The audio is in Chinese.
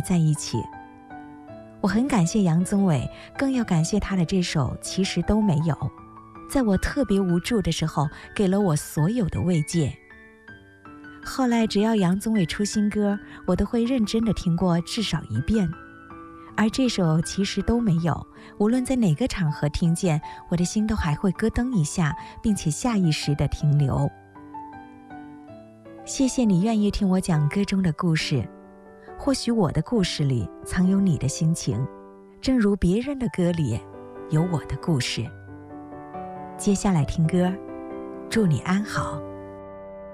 在一起。我很感谢杨宗纬，更要感谢他的这首《其实都没有》，在我特别无助的时候，给了我所有的慰藉。后来只要杨宗纬出新歌，我都会认真地听过至少一遍。而这首《其实都没有》，无论在哪个场合听见，我的心都还会咯噔一下，并且下意识地停留。谢谢你愿意听我讲歌中的故事，或许我的故事里藏有你的心情，正如别人的歌里有我的故事。接下来听歌，祝你安好。